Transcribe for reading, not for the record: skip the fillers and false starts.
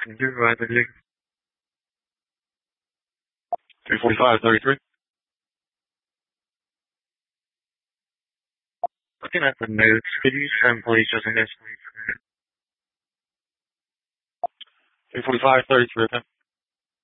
Do rapidly. 345-33. Looking at the notes, could you send please just in case? 345-33, okay.